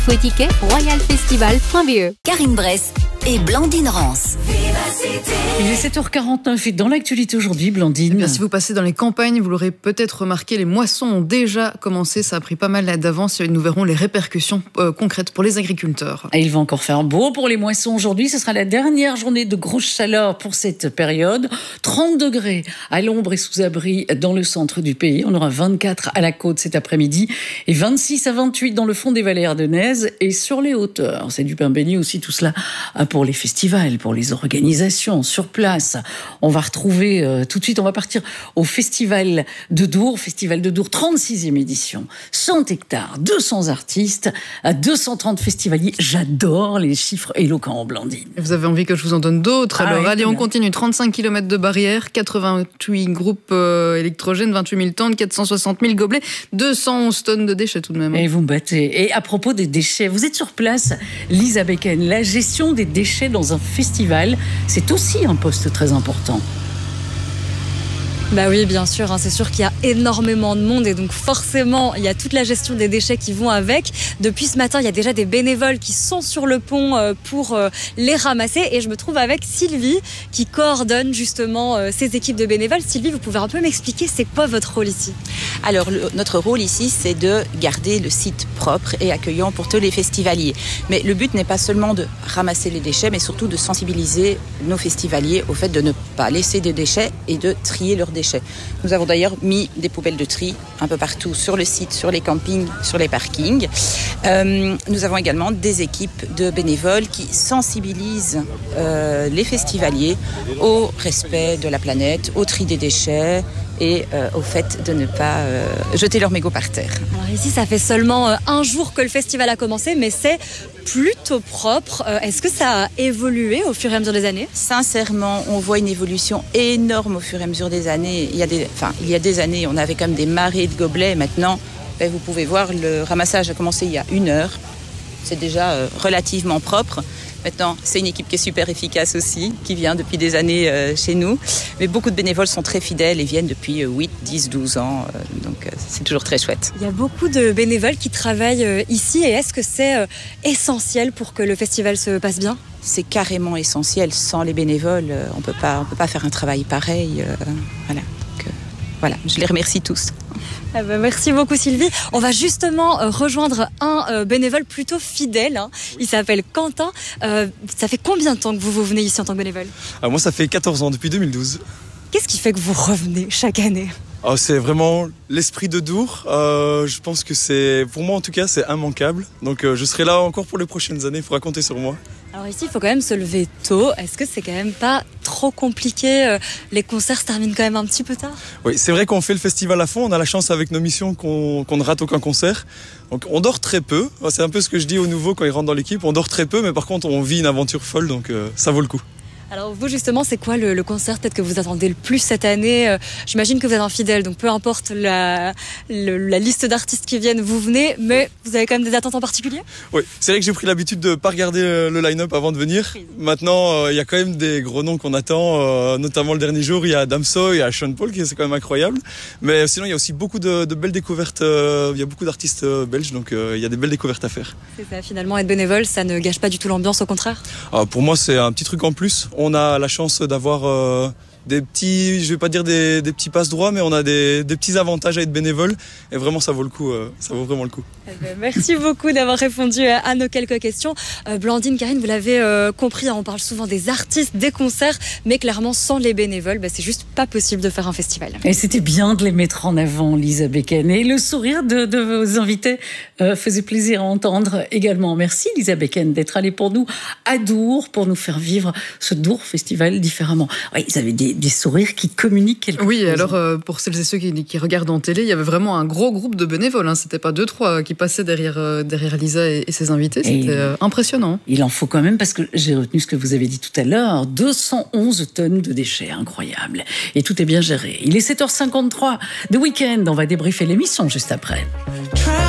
Faux ticket royalfestival.be. Karine Bress et Blandine Rance. Il est 7h49 et dans l'actualité aujourd'hui, Blandine. Eh bien, si vous passez dans les campagnes, vous l'aurez peut-être remarqué, les moissons ont déjà commencé. Ça a pris pas mal d'avance et nous verrons les répercussions concrètes pour les agriculteurs. Et il va encore faire beau pour les moissons aujourd'hui. Ce sera la dernière journée de grosse chaleur pour cette période. 30 degrés à l'ombre et sous abri dans le centre du pays. On aura 24 à la côte cet après-midi et 26 à 28 dans le fond des vallées ardennaises et sur les hauteurs. C'est du pain béni aussi, tout cela pour les festivals, pour les organisations sur place. On va retrouver tout de suite, on va partir au Festival de Dour. Festival de Dour, 36e édition. 100 hectares, 200 artistes, 230 festivaliers. J'adore les chiffres éloquents, Blandine. Vous avez envie que je vous en donne d'autres? Alors, allez, on continue. 35 km de barrières, 88 groupes électrogènes, 28 000 tonnes, 460 000 gobelets, 211 tonnes de déchets tout de même. Et vous me battez. Et à propos des déchets, vous êtes sur place, Lisa Becken. La gestion des déchets dans un festival, c'est aussi un poste très important. Bah oui, bien sûr, c'est sûr qu'il y a énormément de monde et donc forcément, il y a toute la gestion des déchets qui vont avec. Depuis ce matin, il y a déjà des bénévoles qui sont sur le pont pour les ramasser et je me trouve avec Sylvie qui coordonne justement ces équipes de bénévoles. Sylvie, vous pouvez un peu m'expliquer c'est quoi votre rôle ici? Alors, notre rôle ici, c'est de garder le site propre et accueillant pour tous les festivaliers. Mais le but n'est pas seulement de ramasser les déchets, mais surtout de sensibiliser nos festivaliers au fait de ne pas laisser des déchets et de trier leurs déchets. Nous avons d'ailleurs mis des poubelles de tri un peu partout sur le site, sur les campings, sur les parkings. Nous avons également des équipes de bénévoles qui sensibilisent les festivaliers au respect de la planète, au tri des déchets et au fait de ne pas jeter leurs mégots par terre. Alors ici, ça fait seulement un jour que le festival a commencé, mais c'est plutôt propre. Est-ce que ça a évolué au fur et à mesure des années? Sincèrement, on voit une évolution énorme au fur et à mesure des années. Il y a des années, on avait comme des marées de gobelets. Maintenant, vous pouvez voir, le ramassage a commencé il y a 1 heure. C'est déjà relativement propre. Maintenant, c'est une équipe qui est super efficace aussi, qui vient depuis des années chez nous. Mais beaucoup de bénévoles sont très fidèles et viennent depuis 8, 10, 12 ans. Donc, c'est toujours très chouette. Il y a beaucoup de bénévoles qui travaillent ici. Et est-ce que c'est essentiel pour que le festival se passe bien? C'est carrément essentiel. Sans les bénévoles, on peut pas faire un travail pareil. Voilà. Donc, voilà, je les remercie tous. Merci beaucoup Sylvie. On va justement rejoindre un bénévole plutôt fidèle. Il s'appelle Quentin. Ça fait combien de temps que vous venez ici en tant que bénévole? Moi, ça fait 14 ans, depuis 2012. Qu'est-ce qui fait que vous revenez chaque année? C'est vraiment l'esprit de Dour. Je pense que pour moi en tout cas, c'est immanquable. Donc je serai là encore pour les prochaines années, il faudra compter sur moi. Alors ici, il faut quand même se lever tôt. Est-ce que c'est quand même pas trop compliqué? Les concerts se terminent quand même un petit peu tard. Oui, c'est vrai qu'on fait le festival à fond. On a la chance avec nos missions qu'on ne rate aucun concert. Donc on dort très peu. C'est un peu ce que je dis aux nouveaux quand ils rentrent dans l'équipe. On dort très peu, mais par contre on vit une aventure folle, donc ça vaut le coup. Alors vous justement, c'est quoi le concert peut-être que vous attendez le plus cette année? J'imagine que vous êtes un fidèle, donc peu importe la liste d'artistes qui viennent, vous venez, mais vous avez quand même des attentes en particulier? Oui, c'est vrai que j'ai pris l'habitude de ne pas regarder le line-up avant de venir. Maintenant, il y a quand même des gros noms qu'on attend, notamment le dernier jour, il y a Damso, il y a Sean Paul, c'est quand même incroyable. Mais sinon, il y a aussi beaucoup de belles découvertes, il y a beaucoup d'artistes belges, donc il y a des belles découvertes à faire. C'est ça, finalement, être bénévole, ça ne gâche pas du tout l'ambiance, au contraire? Pour moi, c'est un petit truc en plus. On a la chance d'avoir des petits, je vais pas dire des petits passe-droits, mais on a des petits avantages à être bénévole et vraiment ça vaut le coup, ça vaut vraiment le coup. Merci beaucoup d'avoir répondu à nos quelques questions. Blandine, Karine, vous l'avez compris, on parle souvent des artistes, des concerts, mais clairement sans les bénévoles, c'est juste pas possible de faire un festival. Et c'était bien de les mettre en avant, Lisa Becken. Et le sourire de vos invités faisait plaisir à entendre également. Merci Lisa Becken d'être allée pour nous à Dour, pour nous faire vivre ce Dour Festival différemment. Oui, ils avaient des sourires qui communiquent quelque chose. Oui, alors pour celles et ceux qui regardent en télé, il y avait vraiment un gros groupe de bénévoles. C'était pas 2-3 qui passaient derrière Lisa et ses invités. C'était impressionnant. Il en faut quand même, parce que j'ai retenu ce que vous avez dit tout à l'heure, 211 tonnes de déchets, incroyable. Et tout est bien géré. Il est 7h53 de week-end. On va débriefer l'émission juste après.